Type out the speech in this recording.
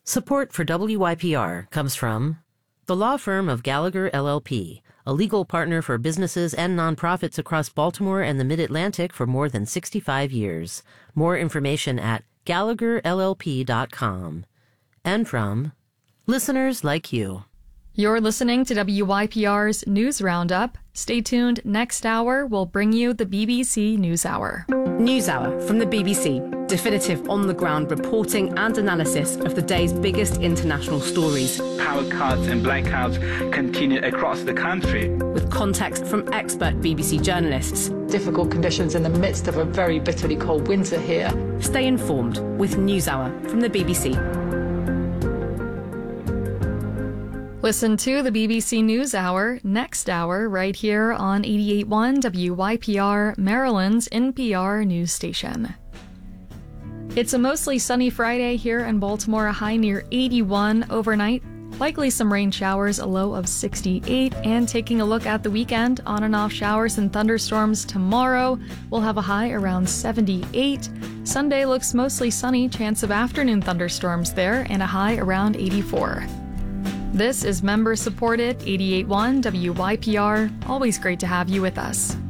Support for WYPR comes from the law firm of Gallagher LLP, a legal partner for businesses and nonprofits across Baltimore and the Mid-Atlantic for more than 65 years. More information at GallagherLLP.com. And from listeners like you. You're listening to WYPR's News Roundup. Stay tuned. Next hour, we'll bring you the BBC NewsHour. NewsHour from the BBC. Definitive on-the-ground reporting and analysis of the day's biggest international stories. Power cuts and blackouts continue across the country. With context from expert BBC journalists. Difficult conditions in the midst of a very bitterly cold winter here. Stay informed with NewsHour from the BBC. Listen to the BBC NewsHour next hour right here on 88.1 WYPR, Maryland's NPR news station. It's a mostly sunny Friday here in Baltimore, a high near 81 overnight. Likely some rain showers, a low of 68. And taking a look at the weekend, on and off showers and thunderstorms tomorrow. We'll have a high around 78. Sunday looks mostly sunny, chance of afternoon thunderstorms there, and a high around 84. This is member-supported 88.1 WYPR. Always great to have you with us.